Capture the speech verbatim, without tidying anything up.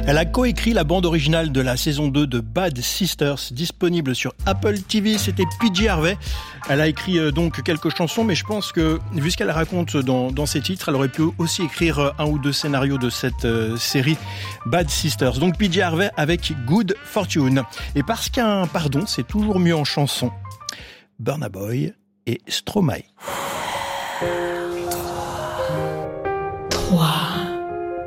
Elle a coécrit la bande originale de la saison deux de Bad Sisters, disponible sur Apple T V. C'était P J Harvey. Elle a écrit euh, donc quelques chansons, mais je pense que, vu ce qu'elle raconte dans, dans ses titres, elle aurait pu aussi écrire un ou deux scénarios de cette euh, série Bad Sisters. Donc P J Harvey avec Good Fortune. Et parce qu'un pardon, c'est toujours mieux en chanson, Burna Boy et Stromae.